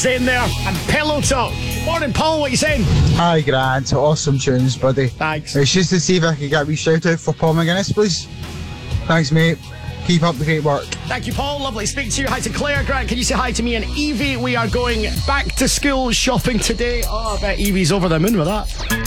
in there and Pillow Talk. Morning, Paul, what are you saying? Hi, Grant. Awesome tunes, buddy. Thanks. It's just to see if I could get a wee shout out for Paul McGuinness, please. Thanks, mate. Keep up the great work. Thank you, Paul. Lovely to speak to you. Hi to Claire. Grant, can you say hi to me and Evie? We are going back to school shopping today. Oh, I bet Evie's over the moon with that.